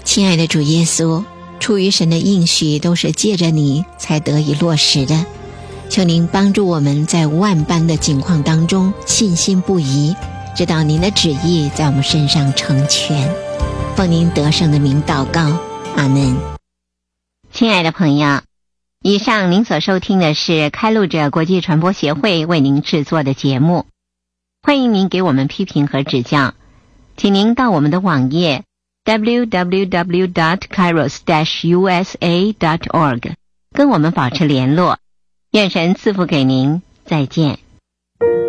亲爱的主耶稣，出于神的应许都是借着你才得以落实的，求您帮助我们在万般的境况当中信心不移，直到您的旨意在我们身上成全。奉您得胜的名祷告，阿们。 亲爱的朋友，以上您所收听的是开路者国际传播协会为您制作的节目，欢迎您给我们批评和指教，请您到我们的网页www.kairos-usa.org 跟我们保持联络。愿神赐福给您，再见。